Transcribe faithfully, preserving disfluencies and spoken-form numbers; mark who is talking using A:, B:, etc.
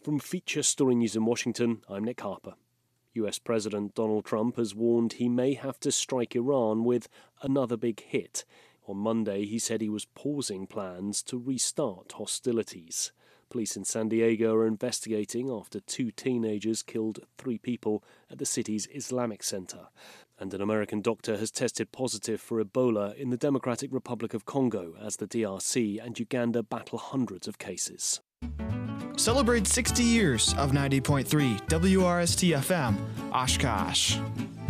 A: From Feature Story News in Washington, I'm Nick Harper. U S President Donald Trump has warned he may have to strike Iran with another big hit. On Monday, he said he was pausing plans to restart hostilities. Police in San Diego are investigating after two teenagers killed three people at the city's Islamic Center. And an American doctor has tested positive for Ebola in the Democratic Republic of Congo as the D R C and Uganda battle hundreds of cases.
B: Celebrate sixty years of ninety point three W R S T F M, Oshkosh.